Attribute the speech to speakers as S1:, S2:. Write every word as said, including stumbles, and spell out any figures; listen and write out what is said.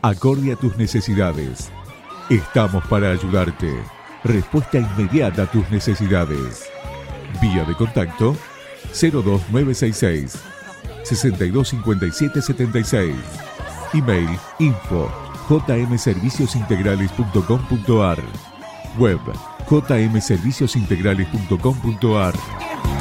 S1: acorde a tus necesidades. Estamos para ayudarte. Respuesta inmediata a tus necesidades. Vía de contacto cero dos nueve seis seis, seis dos cinco siete siete seis. Email info jmserviciosintegrales punto com punto ar. Web jmserviciosintegrales punto com punto ar.